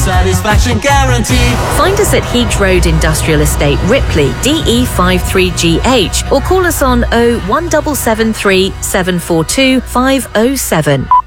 satisfaction guaranteed. Find us at Heath Road Industrial Estate, Ripley, DE53GH, or call us on 01773 742 507.